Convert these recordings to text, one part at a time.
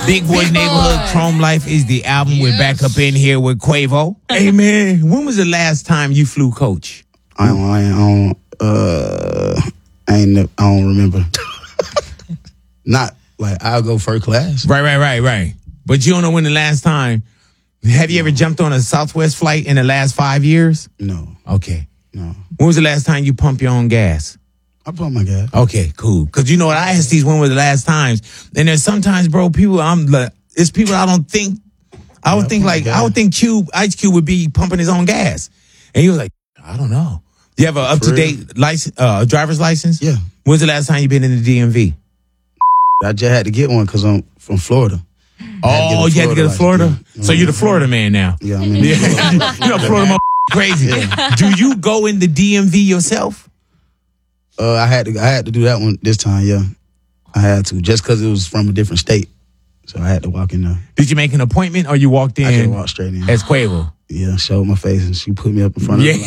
Big Boys Neighborhood, Chrome Life is the album. Yes. We're back up in here with Quavo. Hey, man, when was the last time you flew coach? I don't remember. Not like I'll go first class. Right. But you don't know when the last time. Have you ever jumped on a Southwest flight in the last 5 years? No. Okay. No. When was the last time you pumped your own gas? I pump my gas. Okay, cool. Because you know what, I ask these when were the last times, and there's sometimes, bro, it's people I don't think. I would think Ice Cube would be pumping his own gas, and he was like, I don't know. You have an up-to-date license, driver's license? Yeah. When's the last time you been in the DMV? I just had to get one because I'm from Florida. Oh, you had to get a Florida? Yeah. So you're the Florida man now? Yeah, I mean, you know, Florida crazy. Yeah. Do you go in the DMV yourself? I had to do that one this time, yeah. I had to, just because it was from a different state. So I had to walk in there. Did you make an appointment or you walked in? I just walked straight in. As Quavo? Yeah, showed my face and she put me up in front of her.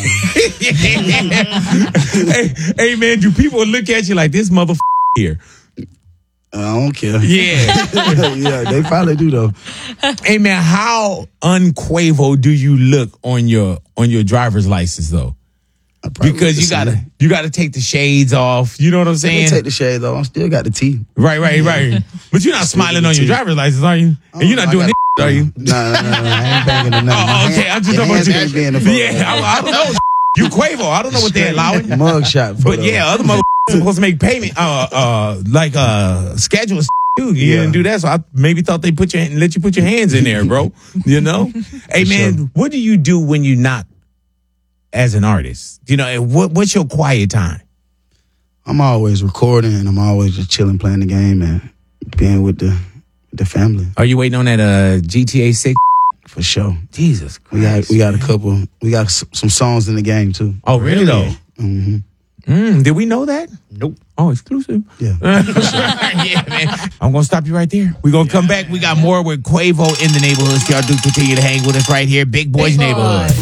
Hey, man, do people look at you like this motherfucker here? I don't care. Yeah. Yeah, they probably do though. Hey, man, how un-Quavo do you look on your driver's license though? Because you gotta take the shades off. You know what I'm saying? Take the shades off. I still got the teeth. Right. But you're not smiling on your driver's license, are you? And you're not doing this, are you? No. I ain't banging or nothing. Oh, okay. I'm just talking about you. Yeah, I don't know. You Quavo. I don't know what they're allowing. Mugshot. But yeah, other motherfuckers supposed to make payment, schedule. Dude, you didn't do that, so I maybe thought they let you put your hands in there, bro. You know? Hey, man, what do you do when you're not as an artist? You know, what's your quiet time? I'm always recording and I'm always just chilling, playing the game and being with the family. Are you waiting on that GTA 6? For sure. Jesus Christ. We got a couple. We got some songs in the game too. Oh, really though? Mm-hmm. Did we know that? Nope. Oh, exclusive. Yeah. Yeah, man. I'm going to stop you right there. We're going to come back. We got more with Quavo in the neighborhood. So y'all do continue to hang with us right here. Big Boys Neighborhood.